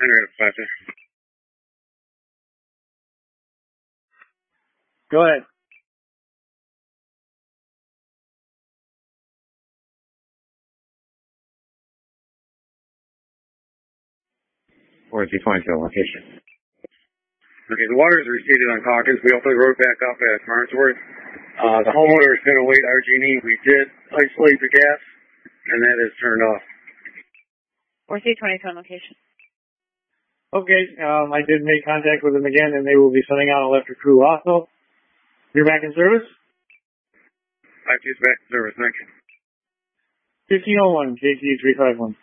Henry Plaza. Go ahead. Where's he pointing to the location? Okay, the water is receded on Calkins. We opened the road back up at Farnsworth. The homeowner is going to wait RG&E. We did isolate the gas, and that is turned off. Where's the 22 location? Okay, I did make contact with them again, and they will be sending out an electric crew also. You're back in service? 5 back in service, thank you. 1501, KC 351.